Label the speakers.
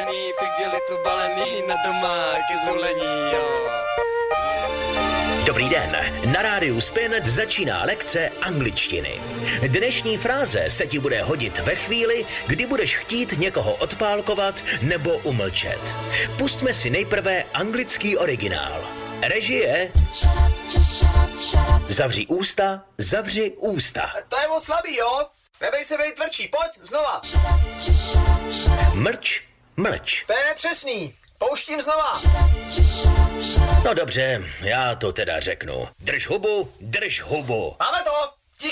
Speaker 1: zelený, figely tu balený, na domáky zulení, jo.
Speaker 2: Dobrý den, na rádiu Spin začíná lekce angličtiny. Dnešní fráze se ti bude hodit ve chvíli, kdy budeš chtít někoho odpálkovat nebo umlčet. Pustme si nejprve anglický originál. Režie. Zavři ústa, zavři ústa.
Speaker 3: To je moc slabý, jo? Nebej se být tvrdší, pojď, znova.
Speaker 2: Mlč, mlč.
Speaker 3: To je nepřesný. Pouštím znova.
Speaker 2: No dobře, já to teda řeknu. Drž hubu, drž hubu.
Speaker 3: Máme to.